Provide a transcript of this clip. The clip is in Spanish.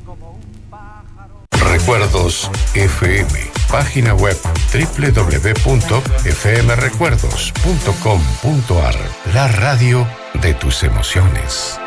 Recuerdos FM. Página web www.fmrecuerdos.com.ar. La radio de tus emociones.